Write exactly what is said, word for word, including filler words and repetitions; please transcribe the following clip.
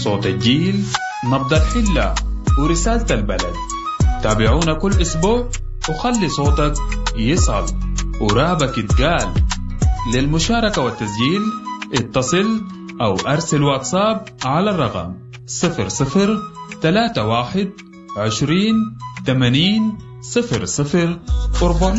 صوت الجيل، نبض الحلة، ورسالة البلد. تابعونا كل أسبوع وخلي صوتك يصل ورابك يتقال. للمشاركة والتسجيل اتصل أو أرسل واتساب على الرقم صفر صفر ثلاثة واحد عشرين ثمانين صفر صفر أربعين.